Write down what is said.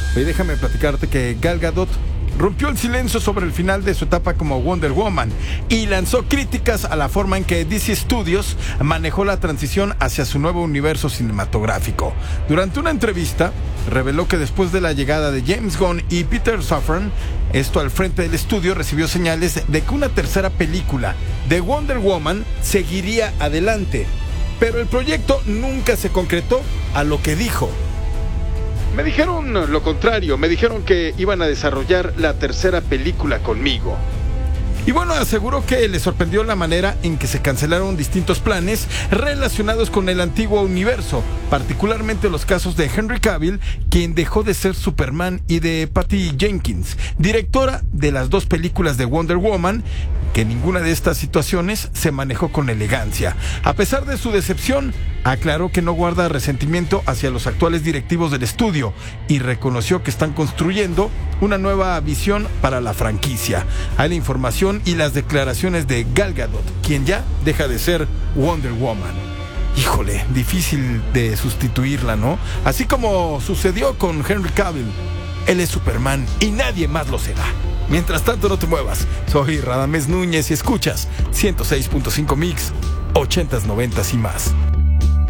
Y déjame platicarte que Gal Gadot rompió el silencio sobre el final de su etapa como Wonder Woman y lanzó críticas a la forma en que DC Studios manejó la transición hacia su nuevo universo cinematográfico. Durante una entrevista, reveló que después de la llegada de James Gunn y Peter Safran, esto al frente del estudio, recibió señales de que una tercera película de Wonder Woman seguiría adelante, pero el proyecto nunca se concretó, a lo que dijo: me dijeron lo contrario, me dijeron que iban a desarrollar la tercera película conmigo. Y bueno, aseguró que le sorprendió la manera en que se cancelaron distintos planes relacionados con el antiguo universo, particularmente los casos de Henry Cavill, quien dejó de ser Superman, y de Patty Jenkins, directora de las dos películas de Wonder Woman, que ninguna de estas situaciones se manejó con elegancia. A pesar de su decepción, aclaró que no guarda resentimiento hacia los actuales directivos del estudio y reconoció que están construyendo una nueva visión para la franquicia. Hay la información y las declaraciones de Gal Gadot, quien ya deja de ser Wonder Woman. Híjole, difícil de sustituirla, ¿no? Así como sucedió con Henry Cavill. Él es Superman y nadie más lo será. Mientras tanto, no te muevas. Soy Radamés Núñez y escuchas 106.5 Mix, 80s, 90s y más.